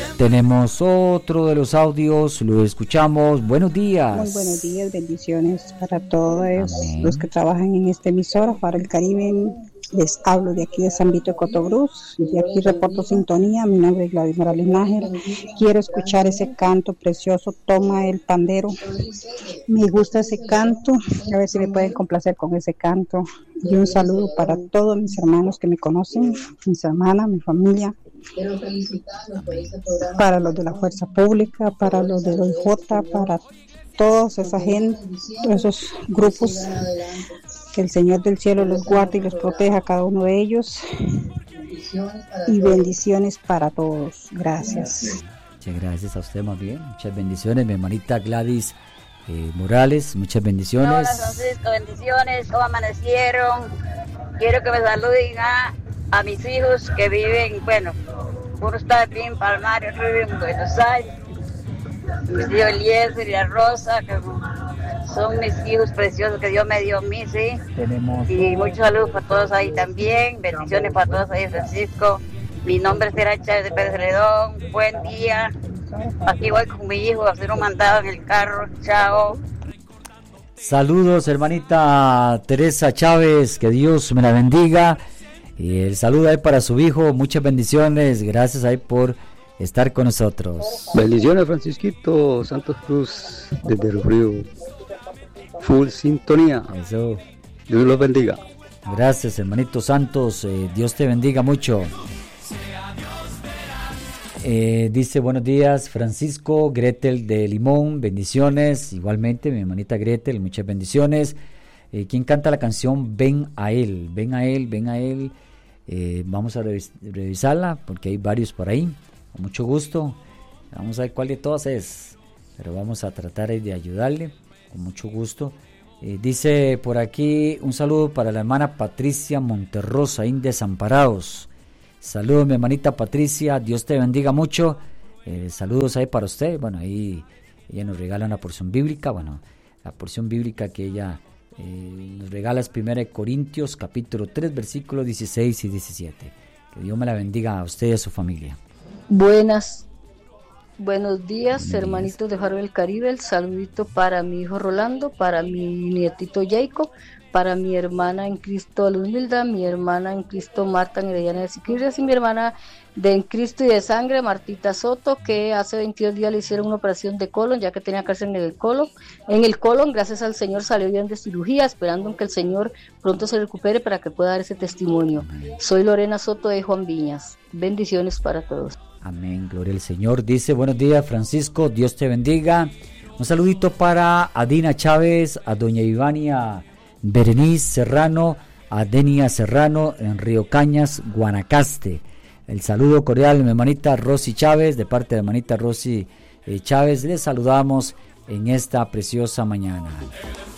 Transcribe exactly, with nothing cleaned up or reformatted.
Tenemos otro de los audios, lo escuchamos. Buenos días. Muy buenos días, bendiciones para todos Amén. Los que trabajan en esta emisora, para el Caribe. Les hablo de aquí de San Vito de Cotobruz, y aquí reporto sintonía. Mi nombre es Gladys Morales Nájera. Quiero escuchar ese canto precioso, Toma el Pandero. Me gusta ese canto, a ver si me pueden complacer con ese canto. Y un saludo para todos mis hermanos que me conocen, mis hermanas, mi familia. Para los de la Fuerza Pública, para los de O I J, para toda esa gente, todos esos grupos. Que el Señor del cielo los guarde y los proteja a cada uno de ellos. Y bendiciones para todos. Gracias. Muchas gracias a usted, más bien. Muchas bendiciones, mi hermanita Gladys eh, Morales. Muchas bendiciones. Hola, Francisco, bendiciones. ¿Cómo amanecieron? Quiero que me saluden a, a mis hijos que viven, bueno, uno está en Palmar y otro vive en Buenos Aires. Mis hijos Eliezer y la Rosa, que son mis hijos preciosos que Dios me dio a mí, sí. Tenemos... Y muchos saludos para todos ahí también. Bendiciones para todos ahí, Francisco. Mi nombre es Tera Chávez de Pérez Redón. Buen día. Aquí voy con mi hijo a hacer un mandado en el carro. Chao. Saludos, hermanita Teresa Chávez. Que Dios me la bendiga. Y el saludo ahí para su hijo. Muchas bendiciones. Gracias ahí por estar con nosotros. Bendiciones, Francisquito Santos Cruz desde el Río. Full sintonía. Eso. Dios los bendiga. Gracias, hermanito Santos. Eh, Dios te bendiga mucho. Eh, dice buenos días, Francisco, Gretel de Limón, bendiciones. Igualmente, mi hermanita Gretel, muchas bendiciones. Eh, ¿Quién canta la canción Ven a Él? Ven a Él, ven a Él. Eh, vamos a revis- revisarla porque hay varios por ahí. Con mucho gusto. Vamos a ver cuál de todas es. Pero vamos a tratar de ayudarle. Con mucho gusto. Eh, dice por aquí un saludo para la hermana Patricia Monterrosa, en Desamparados. Saludos, mi hermanita Patricia, Dios te bendiga mucho. Eh, saludos ahí para usted. Bueno, ahí ella nos regala una porción bíblica. Bueno, la porción bíblica que ella eh, nos regala es primera de Corintios, capítulo tres, versículos dieciséis y diecisiete. Que Dios me la bendiga a usted y a su familia. Buenas. Buenos días, Buenos hermanitos días. de Faro del Caribe. El saludito para mi hijo Rolando, para mi nietito Jacob, para mi hermana en Cristo Luzmilda, mi hermana en Cristo Marta Herediana de Siquirres y mi hermana de en Cristo y de Sangre Martita Soto, que hace veintidós días le hicieron una operación de colon, ya que tenía cáncer en el colon. En el colon, gracias al Señor, salió bien de cirugía, esperando que el Señor pronto se recupere para que pueda dar ese testimonio. Soy Lorena Soto de Juan Viñas. Bendiciones para todos. Amén, gloria al Señor. Dice, buenos días, Francisco, Dios te bendiga. Un saludito para Adina Chávez, a doña Ivania Berenice Serrano, a Denia Serrano en Río Cañas, Guanacaste. El saludo cordial a mi hermanita Rosy Chávez, de parte de la hermanita Rosy eh, Chávez. Les saludamos en esta preciosa mañana.